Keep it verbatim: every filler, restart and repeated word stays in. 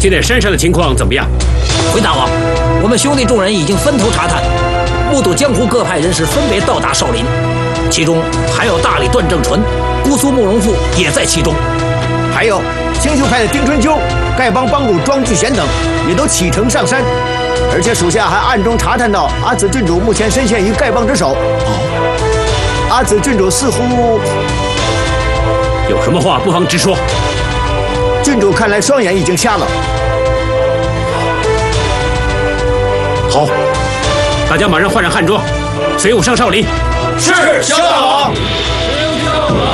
现在山上的情况怎么样？ 回大王，我们兄弟众人已经分头查探，目睹江湖各派人士分别到达少林，其中还有大理段正淳、姑苏慕容复也在其中， 还有青丘派的丁春秋、丐帮帮主庄聚贤等也都启程上山，而且属下还暗中查探到阿紫郡主目前身陷于丐帮之手。哦，阿紫郡主似乎有什么话不妨直说。 郡主看来双眼已经瞎了。 好，大家马上换上汉装，随我上少林。 是，萧大王。